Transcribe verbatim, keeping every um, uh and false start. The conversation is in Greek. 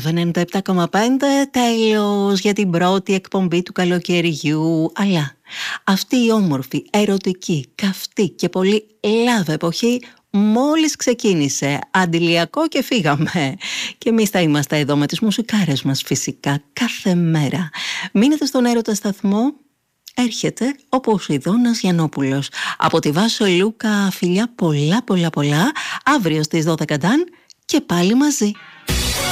ενενήντα επτά κόμμα πέντε, τέλος για την πρώτη εκπομπή του καλοκαιριού. Αλλά αυτή η όμορφη, ερωτική, καυτή και πολύ love εποχή μόλις ξεκίνησε. Αντιλιακό και φύγαμε. Και εμείς θα είμαστε εδώ με τις μουσικάρες μας φυσικά κάθε μέρα. Μείνετε στον Έρωτα Σταθμό. Έρχεται ο Ποσειδώνας Γιαννόπουλος. Από τη Βάσο Λούκα, φιλιά πολλά πολλά πολλά. Αύριο στις δώδεκα Νταν και πάλι μαζί.